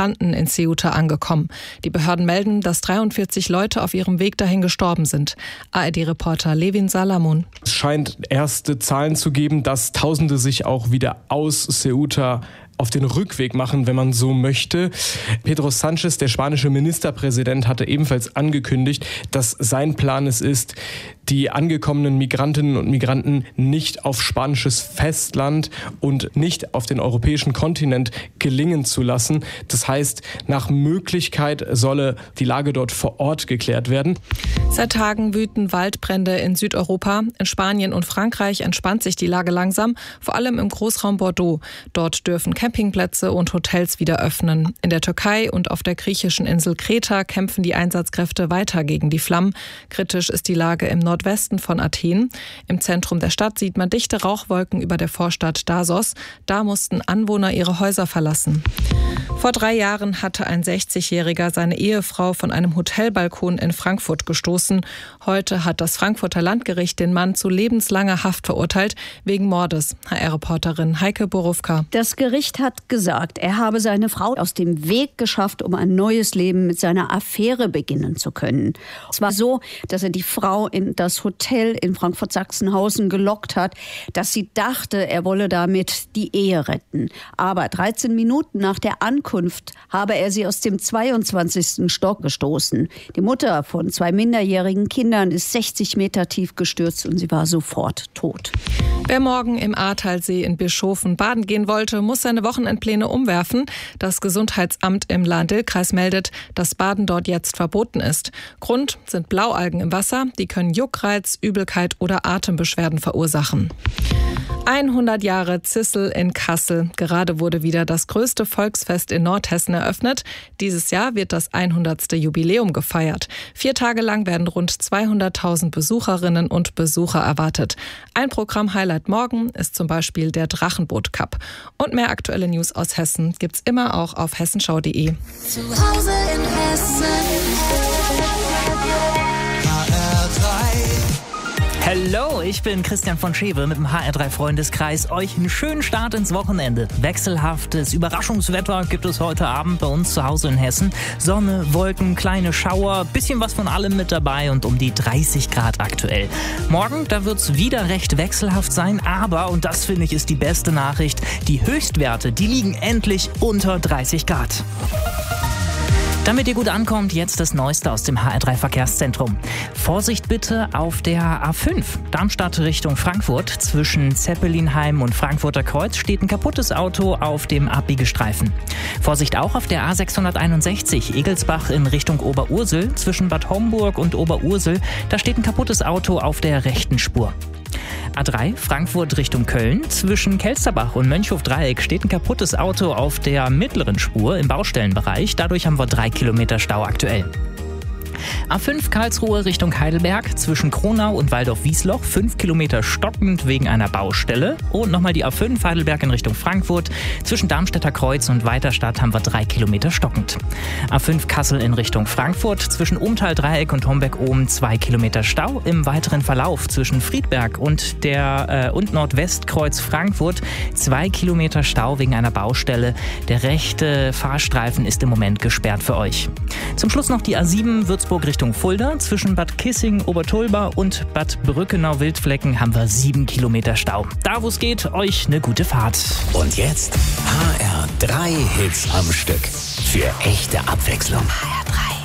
Migranten in Ceuta angekommen. Die Behörden melden, dass 43 Leute auf ihrem Weg dahin gestorben sind. ARD-Reporter Levin Salamon. Es scheint erste Zahlen zu geben, dass Tausende sich auch wieder aus Ceuta auf den Rückweg machen, wenn man so möchte. Pedro Sánchez, der spanische Ministerpräsident, hatte ebenfalls angekündigt, dass sein Plan es ist, die angekommenen Migrantinnen und Migranten nicht auf spanisches Festland und nicht auf den europäischen Kontinent gelingen zu lassen. Das heißt, nach Möglichkeit solle die Lage dort vor Ort geklärt werden. Seit Tagen wüten Waldbrände in Südeuropa. In Spanien und Frankreich entspannt sich die Lage langsam, vor allem im Großraum Bordeaux. Dort dürfen Campingplätze und Hotels wieder öffnen. In der Türkei und auf der griechischen Insel Kreta kämpfen die Einsatzkräfte weiter gegen die Flammen. Kritisch ist die Lage im Nordwesten von Athen. Im Zentrum der Stadt sieht man dichte Rauchwolken über der Vorstadt Dasos. Da mussten Anwohner ihre Häuser verlassen. Vor 3 Jahren hatte ein 60-Jähriger seine Ehefrau von einem Hotelbalkon in Frankfurt gestoßen. Heute hat das Frankfurter Landgericht den Mann zu lebenslanger Haft verurteilt, wegen Mordes. HR-Reporterin Heike Borufka. Das Gericht hat gesagt, er habe seine Frau aus dem Weg geschafft, um ein neues Leben mit seiner Affäre beginnen zu können. Es war so, dass er die Frau in das Hotel in Frankfurt-Sachsenhausen gelockt hat, dass sie dachte, er wolle damit die Ehe retten. Aber 13 Minuten nach der Ankunft habe er sie aus dem 22. Stock gestoßen. Die Mutter von 2 minderjährigen Kindern ist 60 Meter tief gestürzt und sie war sofort tot. Wer morgen im Ahrtalsee in Bischofen baden gehen wollte, muss seine Wochenendpläne umwerfen. Das Gesundheitsamt im Lahn-Dill-Kreis meldet, dass Baden dort jetzt verboten ist. Grund sind Blaualgen im Wasser. Die können Juckreiz, Übelkeit oder Atembeschwerden verursachen. 100 Jahre Zissel in Kassel. Gerade wurde wieder das größte Volksfest in Nordhessen eröffnet. Dieses Jahr wird das 100. Jubiläum gefeiert. 4 Tage lang werden rund 200.000 Besucherinnen und Besucher erwartet. Ein Programm-Highlight morgen ist zum Beispiel der Drachenboot-Cup. Und mehr aktuelle News aus Hessen gibt's immer auch auf hessenschau.de. Zu Hause in Hessen. Hallo, ich bin Christian von Schewe mit dem HR3-Freundeskreis. Euch einen schönen Start ins Wochenende. Wechselhaftes Überraschungswetter gibt es heute Abend bei uns zu Hause in Hessen. Sonne, Wolken, kleine Schauer, bisschen was von allem mit dabei und um die 30 Grad aktuell. Morgen, da wird es wieder recht wechselhaft sein, aber, und das finde ich ist die beste Nachricht, die Höchstwerte, die liegen endlich unter 30 Grad. Damit ihr gut ankommt, jetzt das Neueste aus dem HR3-Verkehrszentrum. Vorsicht bitte auf der A5, Darmstadt Richtung Frankfurt. Zwischen Zeppelinheim und Frankfurter Kreuz steht ein kaputtes Auto auf dem Abbiegestreifen. Vorsicht auch auf der A661, Egelsbach in Richtung Oberursel. Zwischen Bad Homburg und Oberursel, da steht ein kaputtes Auto auf der rechten Spur. A3, Frankfurt Richtung Köln. Zwischen Kelsterbach und Mönchhof-Dreieck steht ein kaputtes Auto auf der mittleren Spur im Baustellenbereich. Dadurch haben wir 3 Kilometer Stau aktuell. A5 Karlsruhe Richtung Heidelberg, zwischen Kronau und Waldorf-Wiesloch 5 Kilometer stockend wegen einer Baustelle. Und nochmal die A5 Heidelberg in Richtung Frankfurt, zwischen Darmstädter Kreuz und Weiterstadt haben wir 3 Kilometer stockend. A5 Kassel in Richtung Frankfurt, zwischen Umtal-Dreieck und Homberg-Ohm 2 Kilometer Stau. Im weiteren Verlauf zwischen Friedberg und Nordwestkreuz Frankfurt 2 Kilometer Stau wegen einer Baustelle. Der rechte Fahrstreifen ist im Moment gesperrt für euch. Zum Schluss noch die A7 Würzburg Richtung Fulda. Zwischen Bad Kissing, Obertolba und Bad Brückenau-Wildflecken haben wir 7 Kilometer Stau. Da, wo es geht, euch eine gute Fahrt. Und jetzt HR3 Hits am Stück. Für echte Abwechslung.